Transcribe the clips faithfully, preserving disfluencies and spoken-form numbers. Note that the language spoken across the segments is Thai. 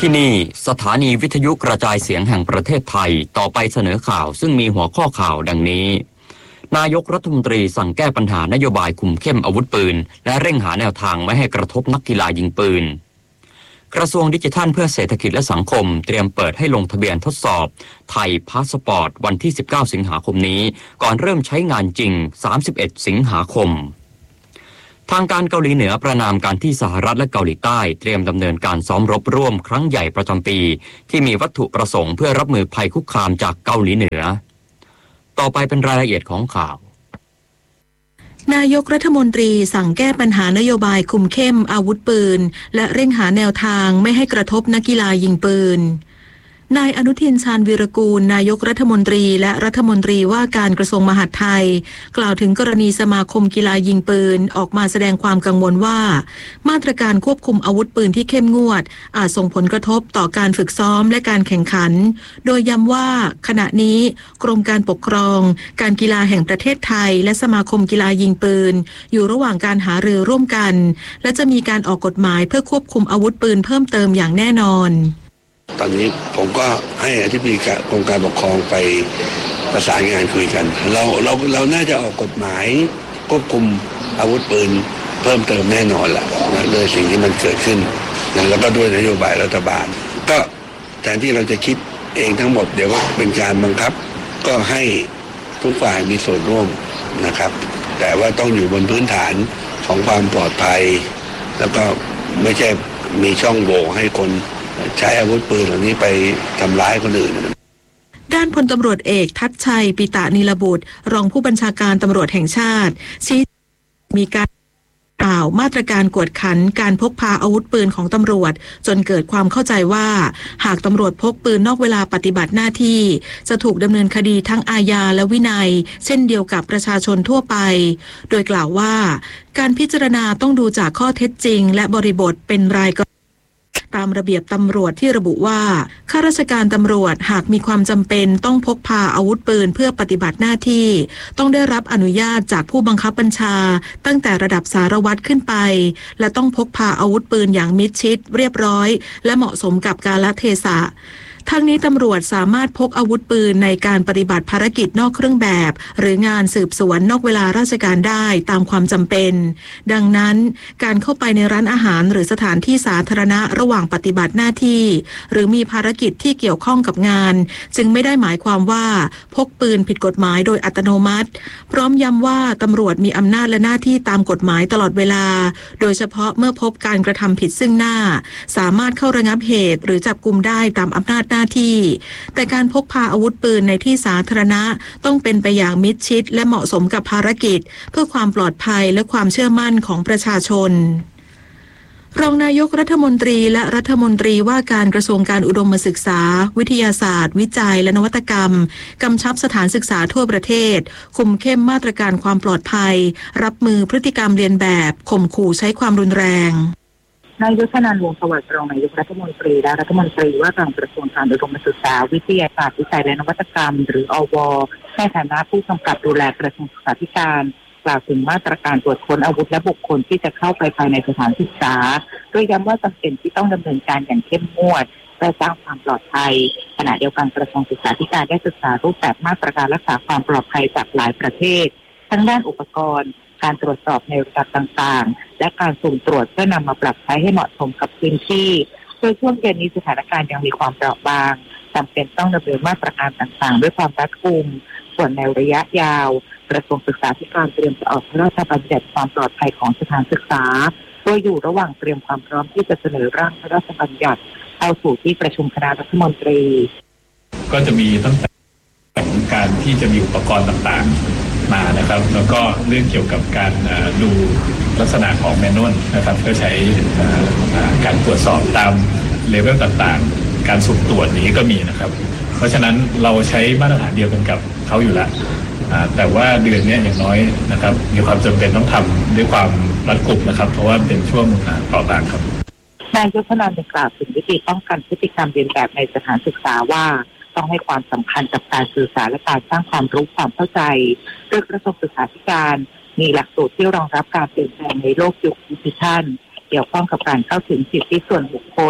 ที่นี่สถานีวิทยุกระจายเสียงแห่งประเทศไทยต่อไปเสนอข่าวซึ่งมีหัวข้อข่าวดังนี้นายกรัฐมนตรีสั่งแก้ปัญหานโยบายคุมเข้มอาวุธปืนและเร่งหาแนวทางไม่ให้กระทบนักกีฬายิงปืนกระทรวงดิจิทัลเพื่อเศรษฐกิจและสังคมเตรียมเปิดให้ลงทะเบียนทดสอบไทยพาสปอร์ตวันที่สิบเก้าสิงหาคมนี้ก่อนเริ่มใช้งานจริงสามสิบเอ็ดสิงหาคมทางการเกาหลีเหนือประณามการที่สหรัฐและเกาหลีใต้เตรียมดำเนินการซ้อมรบร่วมครั้งใหญ่ประจำปีที่มีวัตถุประสงค์เพื่อรับมือภัยคุกคามจากเกาหลีเหนือต่อไปเป็นรายละเอียดของข่าวนายกรัฐมนตรีสั่งแก้ปัญหานโยบายคุมเข้มอาวุธปืนและเร่งหาแนวทางไม่ให้กระทบนักกีฬายิงปืนนายอนุทินชาญวีรกูลนายกรัฐมนตรีและรัฐมนตรีว่าการกระทรวงมหาดไทยกล่าวถึงกรณีสมาคมกีฬายิงปืนออกมาแสดงความกังวลว่ามาตรการควบคุมอาวุธปืนที่เข้มงวดอาจส่งผลกระทบต่อการฝึกซ้อมและการแข่งขันโดยย้ำว่าขณะนี้กรมการปกครองการกีฬาแห่งประเทศไทยและสมาคมกีฬายิงปืนอยู่ระหว่างการหารือร่วมกันและจะมีการออกกฎหมายเพื่อควบคุมอาวุธปืนเพิ่มเติมอย่างแน่นอนตอนนี้ผมก็ให้อธิบดีกรมการปกครองไปประสานงานคุยกันเราเราเราน่าจะออกกฎหมายควบคุมอาวุธปืนเพิ่มเติมแน่นอนแหละนะโดยสิ่งที่มันเกิดขึ้นนะแล้วก็ด้วยนโยบายรัฐบาลก็แทนที่เราจะคิดเองทั้งหมดเดี๋ยวก็เป็นการบังคับก็ให้ทุกฝ่ายมีส่วนร่วมนะครับแต่ว่าต้องอยู่บนพื้นฐานของความปลอดภัยแล้วก็ไม่ใช่มีช่องโหว่ให้คนใช้อาวุธปืนเหล่านี้ไปทำร้ายคนอื่นด้านพลตำรวจเอกทัชชัยปิตะนิลบุตรรองผู้บัญชาการตำรวจแห่งชาติชี้มีการกล่าวมาตรการกวดขันการพกพาอาวุธปืนของตำรวจจนเกิดความเข้าใจว่าหากตำรวจพกปืนนอกเวลาปฏิบัติหน้าที่จะถูกดำเนินคดีทั้งอาญาและวินัยเช่นเดียวกับประชาชนทั่วไปโดยกล่าวว่าการพิจารณาต้องดูจากข้อเท็จจริงและบริบทเป็นรายกรณีตามระเบียบตำรวจที่ระบุว่าข้าราชการตำรวจหากมีความจำเป็นต้องพกพาอาวุธปืนเพื่อปฏิบัติหน้าที่ต้องได้รับอนุญาตจากผู้บังคับบัญชาตั้งแต่ระดับสารวัตรขึ้นไปและต้องพกพาอาวุธปืนอย่างมิดชิดเรียบร้อยและเหมาะสมกับกาลเทศะทั้งนี้ตำรวจสามารถพกอาวุธปืนในการปฏิบัติภารกิจนอกเครื่องแบบหรืองานสืบสวนนอกเวลาราชการได้ตามความจำเป็นดังนั้นการเข้าไปในร้านอาหารหรือสถานที่สาธารณะระหว่างปฏิบัติหน้าที่หรือมีภารกิจที่เกี่ยวข้องกับงานจึงไม่ได้หมายความว่าพกปืนผิดกฎหมายโดยอัตโนมัติพร้อมย้ำว่าตำรวจมีอำนาจและหน้าที่ตามกฎหมายตลอดเวลาโดยเฉพาะเมื่อพบการกระทำผิดซึ่งหน้าสามารถเข้าระงับเหตุหรือจับกุมได้ตามอำนาจหน้าที่แต่การพกพาอาวุธปืนในที่สาธารณะต้องเป็นไปอย่างมิดชิดและเหมาะสมกับภารกิจเพื่อความปลอดภัยและความเชื่อมั่นของประชาชนรองนายกรัฐมนตรีและรัฐมนตรีว่าการกระทรวงการอุดมศึกษาวิทยาศาสตร์วิจัยและนวัตกรรมกำชับสถานศึกษาทั่วประเทศคุมเข้มมาตรการความปลอดภัยรับมือพฤติกรรมเลียนแบบข่มขู่ใช้ความรุนแรงนายยุทธนันท์ วงศ์สวัสดิ์รองนายกรัฐมนตรีและรัฐมนตรีว่าการกระทรวงการอุดมศึกษาวิทยาศาสตร์วิจัยและนวัตกรรมหรืออว.ในฐานะผู้กำกับดูแลกระทรวงศึกษาธิการกล่าวถึงมาตรการตรวจค้นอาวุธและบุคคลที่จะเข้าไปภายในสถานศึกษาโดยย้ำว่าจำเป็นที่ต้องดำเนินการอย่างเข้มงวดเพื่อสร้างความปลอดภัยขณะเดียวกันกระทรวงศึกษาธิการได้ศึกษารูปแบบมาตรการรักษาความปลอดภัยจากหลายประเทศทั้งด้านอุปกรณ์การตรวจสอบในระดับต่างๆและการสุ่มตรวจเพื่อนำมาปรับใช้ให้เหมาะสมกับพื้นที่โดยช่วงเดือนนี้สถานการณ์ยังมีความเปราะบางจำเป็นต้องดำเนินมาตรการต่างๆด้วยความรัดกุมส่วนในระยะยาวกระทรวงศึกษาธิการเตรียมจะออกพระราชบัญญัติความปลอดภัยของสถานศึกษาโดยอยู่ระหว่างเตรียมความพร้อมที่จะเสนอร่างพระราชบัญญัติเข้าสู่ที่ประชุมคณะรัฐมนตรีก็จะมีตั้งแต่การที่จะมีอุปกรณ์ต่างๆมานะครับแล้วก็เรื่องเกี่ยวกับการดูลักษณะของแมนนวลนะครับก็ใช้การตรวจสอบตามเลเวลต่างๆการสุ่มตรวจนี้ก็มีนะครับเพราะฉะนั้นเราใช้มาตรฐานเดียวกันกับเขาอยู่แล้วแต่ว่าเดือนนี้อย่างน้อยนะครับมีความจำเป็นต้องทำด้วยความรัดกุมนะครับเพราะว่าเป็นช่วงเปราะบางครับนายยุทธนันท์ได้กล่าวถึงวิธีป้องกันพฤติกรรมเลียนแบบในสถานศึกษาว่าต้องให้ความสำคัญกับการสื่อสารและการสร้างความรู้ความเข้าใจโดยกระทรวงศึกษาธิการมีหลักสูตรที่รองรับการเปลี่ยนแปลงในโลกยุคดิจิทัลเกี่ยวข้องกับการเข้าถึงสิทธิส่วนบุคคล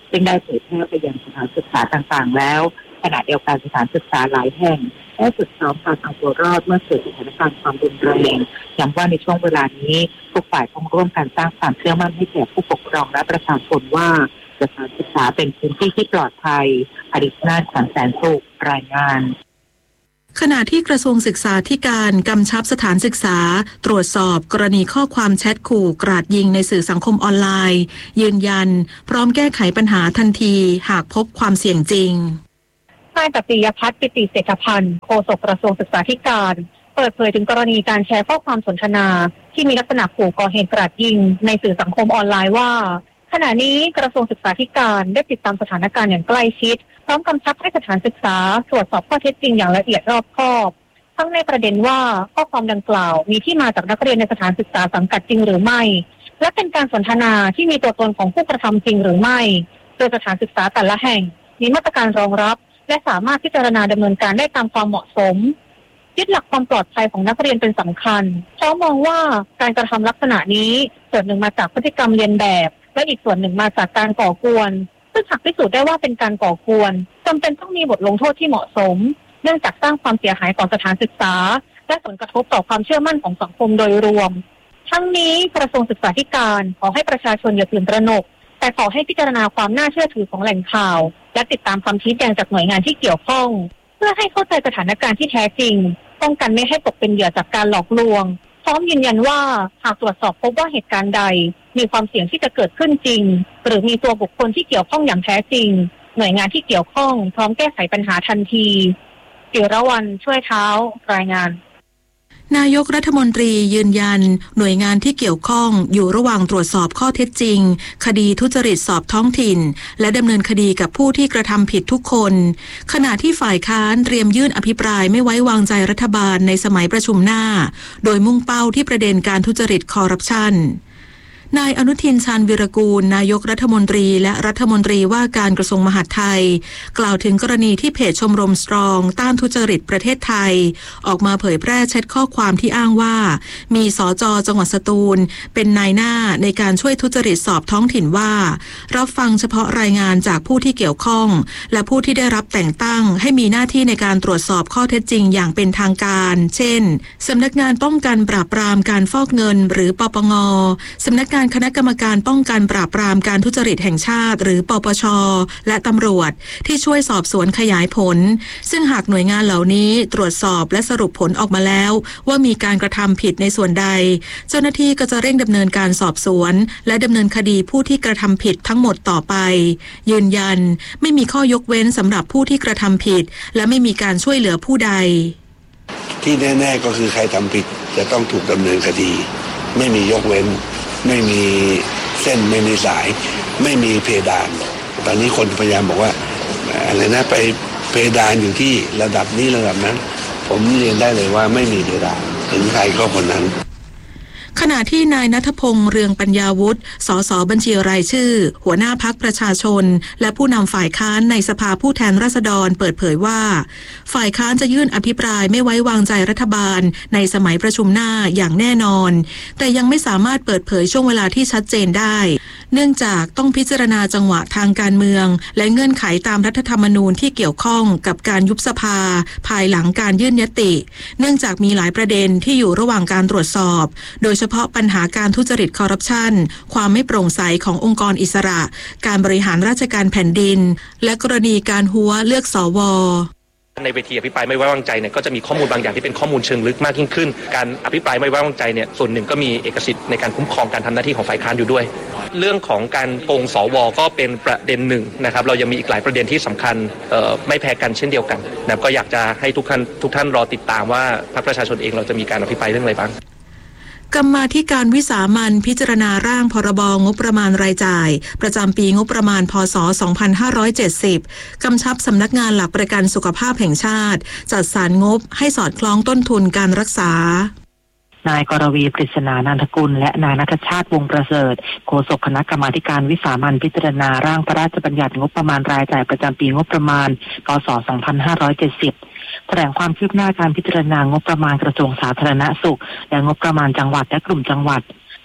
ซึ่งได้เผยแพร่ไปยังสถานศึกษาต่างๆแล้วขณะเดียวกันสถานศึกษาหลายแห่งได้ฝึกซ้อมการเอาตัวรอดเมื่อเกิดสถานการณ์ความรุนแรงย้ำว่าในช่วงเวลานี้ทุกฝ่ายต้องร่วมกันสร้างความเชื่อมั่นให้แก่ผู้ปกครองและประชาชนว่าสถานศึกษาเป็นพื้นที่ที่ปลอดภัยอดิษฐ์นาถ สังแสนสุขรายงานขณะที่กระทรวงศึกษาธิการกำชับสถานศึกษาตรวจสอบกรณีข้อความแชทขู่กราดยิงในสื่อสังคมออนไลน์ยืนยันพร้อมแก้ไขปัญหาทันทีหากพบความเสี่ยงจริงนายปิยพัฒน์ปิติเศรษฐพันธ์โฆษกกระทรวงศึกษาธิการเปิดเผยถึงกรณีการแชร์ข้อความสนทนาที่มีลักษณะขู่ก่อเหตุกราดยิงในสื่อสังคมออนไลน์ว่าขณะนี้กระทรวงศึกษาธิการได้ติดตามสถานการณ์อย่างใกล้ชิดพร้อมกำชับให้สถานศึกษาตรวจสอบข้อเท็จจริงอย่างละเอียดรอบคอบทั้งในประเด็นว่าข้อความดังกล่าวมีที่มาจากนักเรียนในสถานศึกษาสังกัดจริงหรือไม่และเป็นการสนทนาที่มีตัวตนของผู้กระทำจริงหรือไม่โดยสถานศึกษาแต่ละแห่งมีมาตรการรองรับและสามารถพิจารณาดำเนินการได้ตามความเหมาะสมยึดหลักความปลอดภัยของนักเรียนเป็นสำคัญเพราะมองว่าการกระทำลักษณะนี้ส่วนหนึ่งมาจากพฤติกรรมเลียนแบบและอีกส่วนหนึ่งมาจากการก่อกวนซึ่งหากพิสูจน์ได้ว่าเป็นการก่อกวนจำเป็นต้องมีบทลงโทษที่เหมาะสมเนื่องจากสร้างความเสียหายต่อสถานศึกษาและผลกระทบต่อความเชื่อมั่นของสังคมโดยรวมทั้งนี้กระทรวงศึกษาธิการขอให้ประชาชนอย่าตื่นตระหนกแต่ขอให้พิจารณาความน่าเชื่อถือของแหล่งข่าวและติดตามคำชี้แจงจากหน่วยงานที่เกี่ยวข้องเพื่อให้เข้าใจสถานการณ์ที่แท้จริงป้องกันไม่ให้ตกเป็นเหยื่อจากการหลอกลวงพร้อมยืนยันว่าหากตรวจสอบพบว่าเหตุการณ์ใดมีความเสี่ยงที่จะเกิดขึ้นจริงหรือมีตัวบุคคลที่เกี่ยวข้องอย่างแท้จริงหน่วยงานที่เกี่ยวข้องพร้อมแก้ไขปัญหาทันทีจิรวรรณช่วยเท้ารายงานนายกรัฐมนตรียืนยันหน่วยงานที่เกี่ยวข้องอยู่ระหว่างตรวจสอบข้อเท็จจริงคดีทุจริตสอบท้องถิ่นและดำเนินคดีกับผู้ที่กระทำผิดทุกคนขณะที่ฝ่ายค้านเตรียมยื่นอภิปรายไม่ไว้วางใจรัฐบาลในสมัยประชุมหน้าโดยมุ่งเป้าที่ประเด็นการทุจริตคอร์รัปชันนายอนุทินชาญวิรากูลนายกรัฐมนตรีและรัฐมนตรีว่าการกระทรวงมหาดไทยกล่าวถึงกรณีที่เพจชมรมสตรองต้านทุจริตประเทศไทยออกมาเผยแพร่แชทข้อความที่อ้างว่ามีสจ.จังหวัดสตูลเป็นนายหน้าในการช่วยทุจริตสอบท้องถิ่นว่ารับฟังเฉพาะรายงานจากผู้ที่เกี่ยวข้องและผู้ที่ได้รับแต่งตั้งให้มีหน้าที่ในการตรวจสอบข้อเท็จจริงอย่างเป็นทางการเช่นสำนักงานป้องกันปราบปรามการฟอกเงินหรือปปง.สำนักงานคณะกรรมการป้องกันปราบปรามการทุจริตแห่งชาติหรือปปช.และตำรวจที่ช่วยสอบสวนขยายผลซึ่งหากหน่วยงานเหล่านี้ตรวจสอบและสรุปผลออกมาแล้วว่ามีการกระทำผิดในส่วนใดเจ้าหน้าที่ก็จะเร่งดำเนินการสอบสวนและดำเนินคดีผู้ที่กระทำผิดทั้งหมดต่อไปยืนยันไม่มีข้อยกเว้นสำหรับผู้ที่กระทำผิดและไม่มีการช่วยเหลือผู้ใดที่แน่ๆก็คือใครทำผิดจะต้องถูกดำเนินคดีไม่มียกเว้นไม่มีเส้นไม่มีสายไม่มีเพดานตอนนี้คนพยายามบอกว่าอะไรนะไปเพดานอยู่ที่ระดับนี้ระดับนั้นผมเรียนได้เลยว่าไม่มีเพดานถึงใครก็คนนั้นขณะที่นายณัฐพงษ์เรืองปัญญาวุฒิสสบัญชีรายชื่อหัวหน้าพรรคประชาชนและผู้นำฝ่ายค้านในสภาผู้แทนราษฎรเปิดเผยว่าฝ่ายค้านจะยื่นอภิปรายไม่ไว้วางใจรัฐบาลในสมัยประชุมหน้าอย่างแน่นอนแต่ยังไม่สามารถเปิดเผยช่วงเวลาที่ชัดเจนได้เนื่องจากต้องพิจารณาจังหวะทางการเมืองและเงื่อนไขตามรัฐธรรมนูญที่เกี่ยวข้องกับการยุบสภาภายหลังการยื่นยติเนื่องจากมีหลายประเด็นที่อยู่ระหว่างการตรวจสอบโดยเฉพาะปัญหาการทุจริตคอร์รัปชันความไม่โปร่งใสขององค์กรอิสระการบริหารราชการแผ่นดินและกรณีการหัวเลือกสวในเวทีอภิปรายไม่ไว้วางใจเนี่ยก็จะมีข้อมูลบางอย่างที่เป็นข้อมูลเชิงลึกมากยิ่งขึ้นการอภิปรายไม่ไว้วางใจเนี่ยส่วนหนึ่งก็มีเอกสิทธิ์ในการคุ้มครองการทำหน้าที่ของฝ่ายค้านอยู่ด้วยเรื่องของการโกงสวก็เป็นประเด็นหนึ่งนะครับเรายังมีอีกหลายประเด็นที่สำคัญไม่แพ้กันเช่นเดียวกันนะก็อยากจะให้ทุกท่านทุกท่านรอติดตามว่าพรรคประชาชนเองเราจะมีการอภิปรายเรื่องอะไรบ้างกรรมาธิการวิสามัญพิจารณาร่างพรบงบประมาณรายจ่ายประจำปีงบประมาณพ.ศ. สองพันห้าร้อยเจ็ดสิบกำชับสำนักงานหลักประกันสุขภาพแห่งชาติจัดสรรงบให้สอดคล้องต้นทุนการรักษานายกรวีปริศนานันทกุลและนายณัฐชาติวงศ์ประเสริฐโฆษกคณะกรรมาธิการวิสามัญพิจารณาร่างพระราชบัญญัติงบประมาณรายจ่ายประจำปีงบประมาณพ.ศ. สองพันห้าร้อยเจ็ดสิบแถลงความคืบหน้าการพิจารณางบประมาณกระทรวงสาธารณสุขและงบประมาณจังหวัดและกลุ่มจังหวัด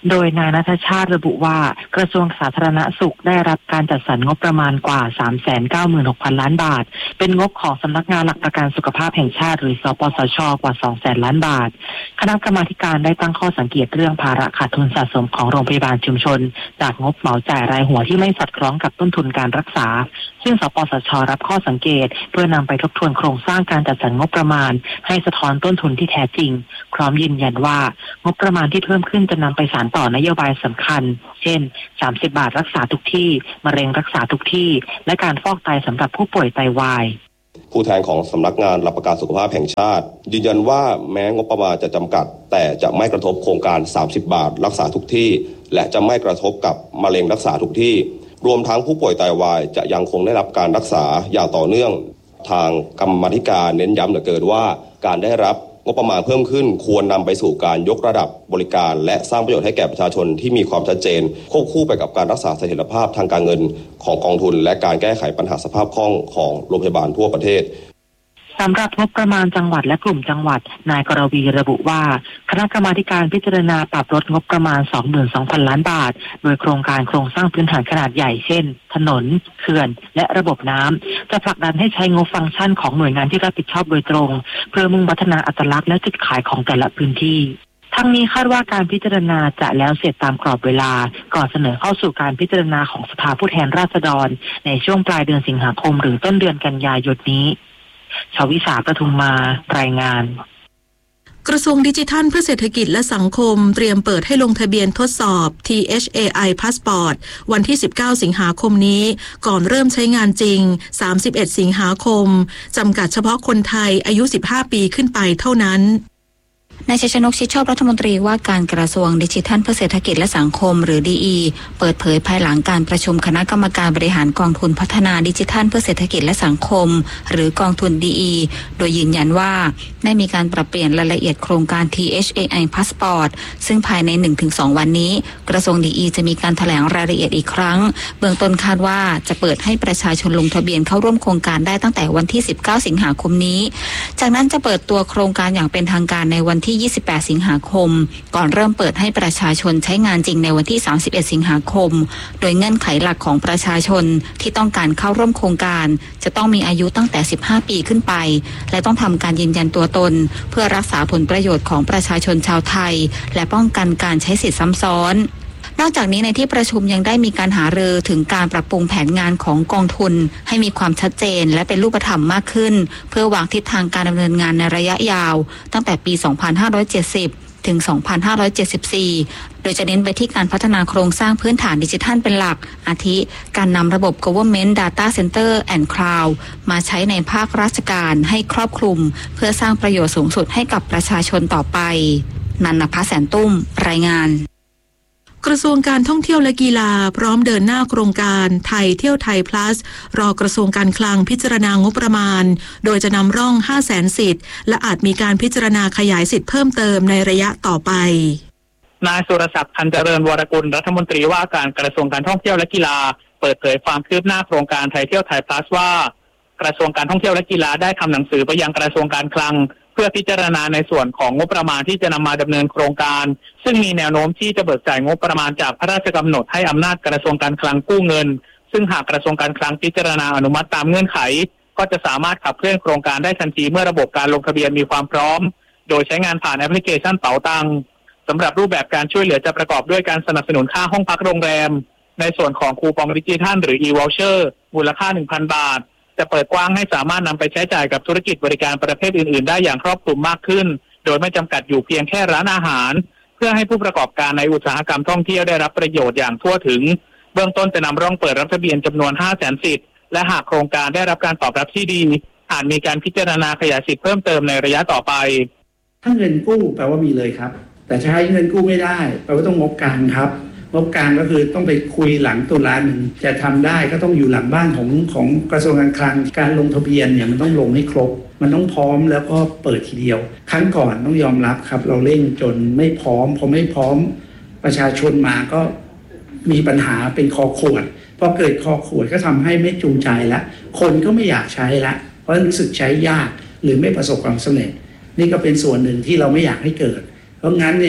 โดยนายณัฐชาติระบุว่ากระทรวงสาธารณสุขได้รับการจัดสรรงบประมาณกว่า สามแสนเก้าหมื่นหกพัน ล้านบาทเป็นงบของสำนักงานหลักประกันสุขภาพแห่งชาติหรือสปสช.กว่า สองแสน ล้านบาทคณะกรรมาการได้ตั้งข้อสังเกตเรื่องภาระขาดทุนสะสมของโรงพยาบาลชุมชนจากงบเหมาจ่ายรายหัวที่ไม่สอดคล้องกับต้นทุนการรักษาซึ่งสปสช.รับข้อสังเกตเพื่อนำไปทบทวนโครงสร้างการจัดสรรงบประมาณให้สะท้อนต้นทุนที่แท้จริงพร้อมยืนยันว่างบประมาณที่เพิ่มขึ้นจะนำไปสานต่อนโยบายสำคัญเช่นสามสิบบาทรักษาทุกที่มะเร็งรักษาทุกที่และการฟอกไตสำหรับผู้ป่วยไตวายผู้แทนของสำนักงานหลักประกันสุขภาพแห่งชาติยืนยันว่าแม้งบประมาณจะจำกัดแต่จะไม่กระทบโครงการสามสิบบาทรักษาทุกที่และจะไม่กระทบกับมะเร็งรักษาทุกที่รวมทั้งผู้ป่วยไตวายจะยังคงได้รับการรักษาอย่างต่อเนื่องทางกรรมาธิการเน้นย้ำเหลือเกินว่าการได้รับงบประมาณเพิ่มขึ้นควรนำไปสู่การยกระดับบริการและสร้างประโยชน์ให้แก่ประชาชนที่มีความชัดเจนควบคู่ไปกับการรักษาเสถียรภาพทางการเงินของกองทุนและการแก้ไขปัญหาสภาพคล่องของโรงพยาบาลทั่วประเทศสำหรับงบประมาณจังหวัดและกลุ่มจังหวัดนายกรวีระบุว่าคณะกรรมาการพิจารณาปรับลดงบประมาณ สองหมื่นสองพัน ล้านบาทโดยโครงการโครงสร้างพื้นฐานขนาดใหญ่เช่นถนนเขื่อนและระบบน้ำจะผลักดันให้ใช้งบฟังก์ชันของหน่วยงานที่รับผิดชอบโดยตรงเพื่อมุ่งพัฒนาอัตลักษณ์และจุดขายของแต่ละพื้นที่ทั้งนี้คาดว่าการพิจารณาจะแล้วเสร็จตามกรอบเวลาก่อนเสนอเข้าสู่การพิจารณาของสภาผู้แทนราษฎรในช่วงปลายเดือนสิงหาคมหรือต้นเดือนกันยายนนี้ชวิสาประทุมมารายงานกระทรวงดิจิทัลเพื่อเศรษฐกิจและสังคมเตรียมเปิดให้ลงทะเบียนทดสอบ ที เอช เอ ไอ Passport วันที่สิบเก้าสิงหาคมนี้ก่อนเริ่มใช้งานจริงสามสิบเอ็ดสิงหาคมจำกัดเฉพาะคนไทยอายุสิบห้าปีขึ้นไปเท่านั้นนายชัยชนกชิดชอบรัฐมนตรีว่าการกระทรวงดิจิทัลเพื่อเศรษฐกิจและสังคมหรือ ดี อี เปิดเผยภายหลังการประชุมคณะกรรมการบริหารกองทุนพัฒนาดิจิทัลเพื่อเศรษฐกิจและสังคมหรือกองทุน ดี อี โดยยืนยันว่าได้มีการปรับเปลี่ยนรายละเอียดโครงการ ที เอช เอ ไอ Passport ซึ่งภายใน หนึ่งถึงสอง วันนี้กระทรวง ดี อี จะมีการแถลงรายละเอียดอีกครั้งเบื้องต้นคาดว่าจะเปิดให้ประชาชนลงทะเบียนเข้าร่วมโครงการได้ตั้งแต่วันที่สิบเก้าสิงหาคมนี้จากนั้นจะเปิดตัวโครงการอย่างเป็นทางการในวันที่ยี่สิบแปดสิงหาคมก่อนเริ่มเปิดให้ประชาชนใช้งานจริงในวันที่สามสิบเอ็ดสิงหาคมโดยเงื่อนไขหลักของประชาชนที่ต้องการเข้าร่วมโครงการจะต้องมีอายุตั้งแต่สิบห้าปีขึ้นไปและต้องทำการยืนยันตัวตนเพื่อรักษาผลประโยชน์ของประชาชนชาวไทยและป้องกันการใช้สิทธิซ้ำซ้อนนอกจากนี้ในที่ประชุมยังได้มีการหารือถึงการปรับปรุงแผนงานของกองทุนให้มีความชัดเจนและเป็นรูปธรรมมากขึ้นเพื่อวางทิศทางการดำเนินงานในระยะยาวตั้งแต่ปี สองพันห้าร้อยเจ็ดสิบ ถึง สองพันห้าร้อยเจ็ดสิบสี่ โดยจะเน้นไปที่การพัฒนาโครงสร้างพื้นฐานดิจิทัลเป็นหลักอาทิการนำระบบ Government Data Center and Cloud มาใช้ในภาคราชการให้ครอบคลุมเพื่อสร้างประโยชน์สูงสุดให้กับประชาชนต่อไปนันนภาแสนตุ้มรายงานกระทรวงการท่องเที่ยวและกีฬาพร้อมเดินหน้าโครงการไทยเที่ยวไทย plus รอกระทรวงการคลังพิจารณางบประมาณโดยจะนำร่อง ห้าแสน สิทธิ์และอาจมีการพิจารณาขยายสิทธิ์เพิ่มเติมในระยะต่อไปนายสุรศักดิ์พันเจริญวรกุลรัฐมนตรีว่าการกระทรวงการท่องเที่ยวและกีฬาเปิดเผยความคืบหน้าโครงการไทยเที่ยวไทย plus ว่ากระทรวงการท่องเที่ยวและกีฬาได้ทำหนังสือไปยังกระทรวงการคลังเพื่อพิจารณาในส่วนของงบประมาณที่จะนำมาดำเนินโครงการซึ่งมีแนวโน้มที่จะเบิกจ่ายงบประมาณจากพระราชกำหนดให้อำนาจกระทรวงการคลังกู้เงินซึ่งหากกระทรวงการคลังพิจารณาอนุมัติตามเงื่อนไขก็จะสามารถขับเคลื่อนโครงการได้ทันทีเมื่อระบบการลงทะเบียนมีความพร้อมโดยใช้งานผ่านแอปพลิเคชันเป๋าตังสำหรับรูปแบบการช่วยเหลือจะประกอบด้วยการสนับสนุนค่าห้องพักโรงแรมในส่วนของคูปองดิจิทัลหรือ e-voucher มูลค่า หนึ่งพัน บาทจะเปิดกว้างให้สามารถนำไปใช้จ่ายกับธุรกิจบริการประเภทอื่นๆได้อย่างครอบคลุมมากขึ้นโดยไม่จำกัดอยู่เพียงแค่ร้านอาหารเพื่อให้ผู้ประกอบการในอุตสาหกรรมท่องเที่ยวได้รับประโยชน์อย่างทั่วถึงเบื้องต้นจะนำร่องเปิดรับทะเบียนจำนวน ห้าแสน สิทธิ์และหากโครงการได้รับการตอบรับที่ดีอาจมีการพิจารณาขยายสิทธิ์เพิ่มเติมในระยะต่อไปถ้าเงินกู้แปลว่ามีเลยครับแต่ใช้เงินกู้ไม่ได้แปลว่าต้องงบกลางครับงบกลางก็คือต้องไปคุยหลังตุลาหนึ่งจะทำได้ก็ต้องอยู่หลังบ้านของของกระทรวงการคลังการลงทะเบียนเนี่ยมันต้องลงให้ครบมันต้องพร้อมแล้วก็เปิดทีเดียวครั้งก่อนต้องยอมรับครับเราเร่งจนไม่พร้อมพอไม่พร้อมประชาชนมาก็มีปัญหาเป็นคอขวดพอเกิดคอขวดก็ทำให้ไม่จูงใจละคนก็ไม่อยากใช้ละเพราะรู้สึกใช้ยากหรือไม่ประสบความสำเร็จนี่ก็เป็นส่วนหนึ่งที่เราไม่อยากให้เกิดเพราะงั้นเนี่ย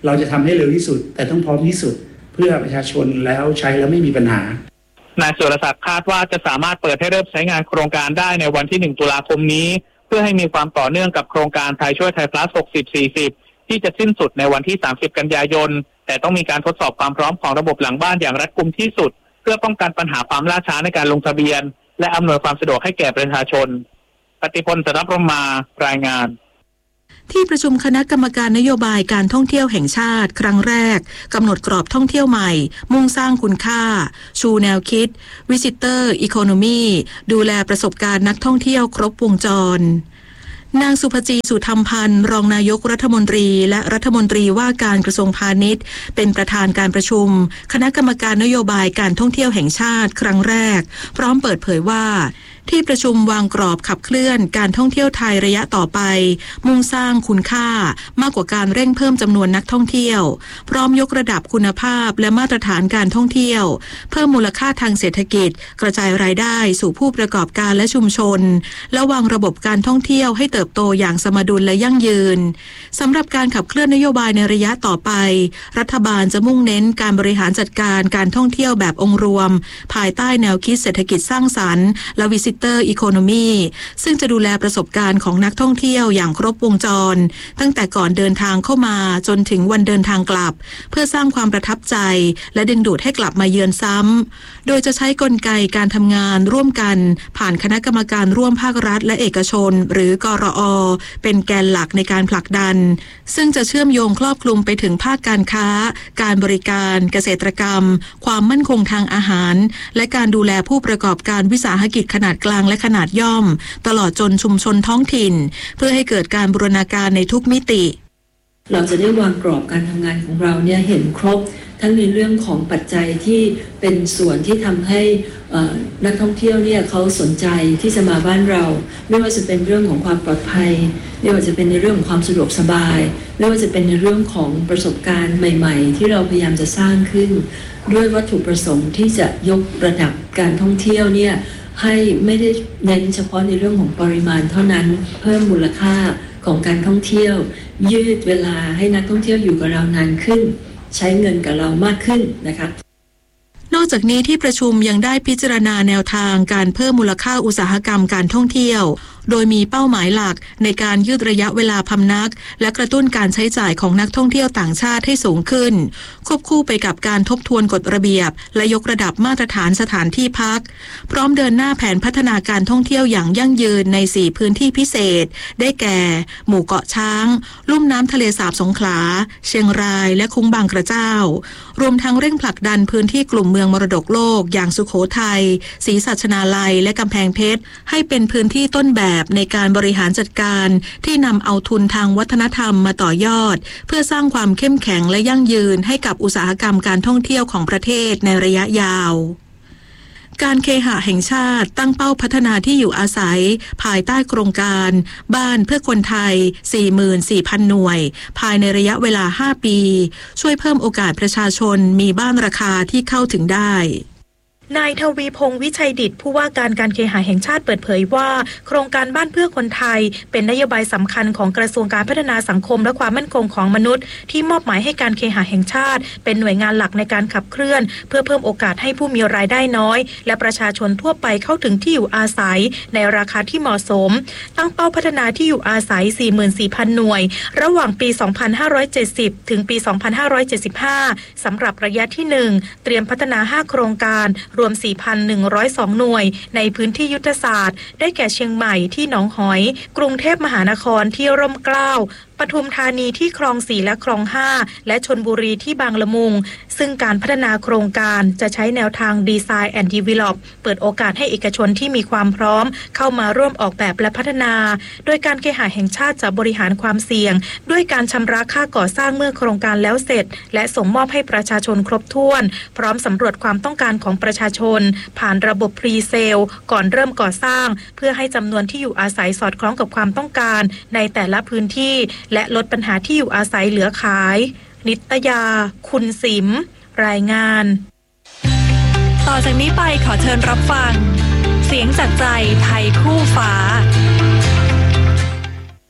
เราจะทำให้เร็วที่สุดแต่ต้องพร้อมที่สุดเพื่อประชาชนแล้วใช้แล้วไม่มีปัญหานายสุรศักดิ์คาดว่าจะสามารถเปิดให้เริ่มใช้งานโครงการได้ในวันที่หนึ่งตุลาคมนี้เพื่อให้มีความต่อเนื่องกับโครงการไทยช่วยไทยพลัสหกสิบ สี่สิบที่จะสิ้นสุดในวันที่สามสิบกันยายนแต่ต้องมีการทดสอบความพร้อมของระบบหลังบ้านอย่างรัดกุมที่สุดเพื่อป้องกันปัญหาความล่าช้าในการลงทะเบียนและอำนวยความสะดวกให้แก่ประชาชนปฏิพล สันทพรหมารายงานที่ประชุมคณะกรรมการนโยบายการท่องเที่ยวแห่งชาติครั้งแรกกำหนดกรอบท่องเที่ยวใหม่มุ่งสร้างคุณค่าชูแนวคิด Visitor Economy ดูแลประสบการณ์นักท่องเที่ยวครบวงจรนางสุภจีสุธรรมพันธ์รองนายกรัฐมนตรีและรัฐมนตรีว่าการกระทรวงพาณิชย์เป็นประธานการประชุมคณะกรรมการนโยบายการท่องเที่ยวแห่งชาติครั้งแรกพร้อมเปิดเผยว่าที่ประชุมวางกรอบขับเคลื่อนการท่องเที่ยวไทยระยะต่อไปมุ่งสร้างคุณค่ามากกว่าการเร่งเพิ่มจำนวนนักท่องเที่ยวพร้อมยกระดับคุณภาพและมาตรฐานการท่องเที่ยวเพิ่มมูลค่าทางเศรษฐกิจกระจายรายได้สู่ผู้ประกอบการและชุมชนและวางระบบการท่องเที่ยวให้เติบโตอย่างสมดุลและยั่งยืนสำหรับการขับเคลื่อนนโยบายในระยะต่อไปรัฐบาลจะมุ่งเน้นการบริหารจัดการการท่องเที่ยวแบบองค์รวมภายใต้แนวคิดเศรษฐกิจสร้างสรรค์และ Visitor Economy ซึ่งจะดูแลประสบการณ์ของนักท่องเที่ยวอย่างครบวงจรตั้งแต่ก่อนเดินทางเข้ามาจนถึงวันเดินทางกลับเพื่อสร้างความประทับใจและดึงดูดให้กลับมาเยือนซ้ำโดยจะใช้กลไกการทำงานร่วมกันผ่านคณะกรรมการร่วมภาครัฐและเอกชนหรือกรอ.เป็นแกนหลักในการผลักดันซึ่งจะเชื่อมโยงครอบคลุมไปถึงภาคการค้าการบริการเกษตรกรรมความมั่นคงทางอาหารและการดูแลผู้ประกอบการวิสาหกิจขนาดกลางและขนาดย่อมตลอดจนชุมชนท้องถิ่นเพื่อให้เกิดการบูรณาการในทุกมิติเราจะได้วางกรอบการทำงานของเราเนี่ยเห็นครบทั้งในเรื่องของปัจจัยที่เป็นส่วนที่ทำให้นักท่องเที่ยวเนี่ยเขาสนใจที่จะมาบ้านเราไม่ว่าจะเป็นเรื่องของความปลอดภัยไม่ว่าจะเป็นในเรื่องของความสะดวกสบายไม่ว่าจะเป็นในเรื่องของประสบการณ์ใหม่ๆที่เราพยายามจะสร้างขึ้นด้วยวัตถุประสงค์ที่จะยกระดับการท่องเที่ยวเนี่ยให้ไม่ได้เน้นเฉพาะในเรื่องของปริมาณเท่านั้นเพิ่มมูลค่าของการท่องเที่ยวยืดเวลาให้นักท่องเที่ยวอยู่กับเรานานขึ้นใช้เงินกับเรามากขึ้นนะคะนอกจากนี้ที่ประชุมยังได้พิจารณาแนวทางการเพิ่มมูลค่าอุตสาหกรรมการท่องเที่ยวโดยมีเป้าหมายหลักในการยืดระยะเวลาพำนักและกระตุ้นการใช้จ่ายของนักท่องเที่ยวต่างชาติให้สูงขึ้นควบคู่ไปกับการทบทวนกฎระเบียบและยกระดับมาตรฐานสถานที่พักพร้อมเดินหน้าแผนพัฒนาการท่องเที่ยวอย่างยั่งยืนในสี่พื้นที่พิเศษได้แก่หมู่เกาะช้างลุ่มน้ำทะเลสาบสงขลาเชียงรายและคุ้งบางกระเจ้ารวมทั้งเร่งผลักดันพื้นที่กลุ่มเมืองมรดกโลกอย่างสุโขทัยศรีสัชนาลัยและกำแพงเพชรให้เป็นพื้นที่ต้นแบบในการบริหารจัดการที่นำเอาทุนทางวัฒนธรรมมาต่อยอดเพื่อสร้างความเข้มแข็งและยั่งยืนให้กับอุตสาหกรรมการท่องเที่ยวของประเทศในระยะยาวการเคหะแห่งชาติตั้งเป้าพัฒนาที่อยู่อาศัยภายใต้โครงการบ้านเพื่อคนไทย สี่หมื่นสี่พัน หน่วยภายในระยะเวลาห้าปีช่วยเพิ่มโอกาสประชาชนมีบ้านราคาที่เข้าถึงได้นายทวีพงษ์วิชัยดิษฐ์ผู้ว่าการการเคหะแห่งชาติเปิดเผยว่าโครงการบ้านเพื่อคนไทยเป็นนโยบายสำคัญของกระทรวงการพัฒนาสังคมและความมั่นคงของมนุษย์ที่มอบหมายให้การเคหะแห่งชาติเป็นหน่วยงานหลักในการขับเคลื่อนเพื่อเพิ่มโอกาสให้ผู้มีรายได้น้อยและประชาชนทั่วไปเข้าถึงที่อยู่อาศัยในราคาที่เหมาะสมตั้งเป้าพัฒนาที่อยู่อาศัย สี่หมื่นสี่พัน หน่วยระหว่างปี สองพันห้าร้อยเจ็ดสิบ ถึงปี สองพันห้าร้อยเจ็ดสิบห้า สำหรับระยะที่ หนึ่ง เตรียมพัฒนาห้าโครงการรวม สี่พันหนึ่งร้อยสอง หน่วยในพื้นที่ยุทธศาสตร์ได้แก่เชียงใหม่ที่หนองหอยกรุงเทพมหานครที่ร่มเกล้าปทุมธานีที่คลองสี่และคลองห้าและชลบุรีที่บางละมุงซึ่งการพัฒนาโครงการจะใช้แนวทาง Design and Develop เปิดโอกาสให้เอกชนที่มีความพร้อมเข้ามาร่วมออกแบบและพัฒนาโดยการเคหะแห่งชาติจะบริหารความเสี่ยงด้วยการชำระค่าก่อสร้างเมื่อโครงการแล้วเสร็จและส่งมอบให้ประชาชนครบถ้วนพร้อมสำรวจความต้องการของประชาชนผ่านระบบ Pre-Sale ก่อนเริ่มก่อสร้างเพื่อให้จำนวนที่อยู่อาศัยสอดคล้องกับความต้องการในแต่ละพื้นที่และลดปัญหาที่อยู่อาศัยเหลือขายนิตยาคุณสิมรายงานต่อจากนี้ไปขอเชิญรับฟังเสียงจากใจไทยคู่ฟ้า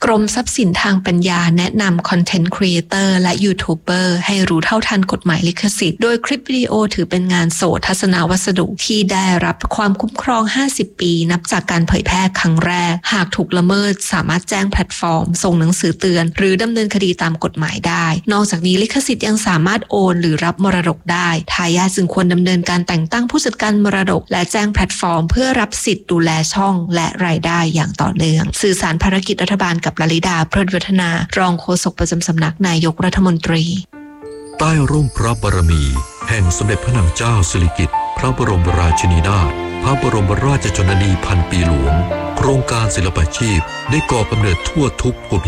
กรมทรัพย์สินทางปัญญาแนะนำคอนเทนต์ครีเอเตอร์และยูทูบเบอร์ให้รู้เท่าทันกฎหมายลิขสิทธิ์โดยคลิปวิดีโอถือเป็นงานโสตทัศนวัสดุที่ได้รับความคุ้มครองห้าสิบปีนับจากการเผยแพร่ครั้งแรกหากถูกละเมิดสามารถแจ้งแพลตฟอร์มส่งหนังสือเตือนหรือดำเนินคดีตามกฎหมายได้นอกจากนี้ลิขสิทธิ์ยังสามารถโอนหรือรับมรดกได้ทายาทจึงควรดำเนินการแต่งตั้งผู้จัดการมรดกและแจ้งแพลตฟอร์มเพื่อรับสิทธิ์ดูแลช่องและรายได้อย่างต่อเนื่องสื่อสารภารกิจรัฐบาลกับลลิดาเพลิดวัฒนารองโฆษกประจำสำนักนายกรัฐมนตรีใต้ร่มพระบารมีแห่งสมเด็จพระนางเจ้าสิริกิติ์พระบรมราชินีนาถพระบรมราชชนนีพันปีหลวงโครงการศิลปาชีพได้ก่อกำเนิดทั่วทุกภูมิ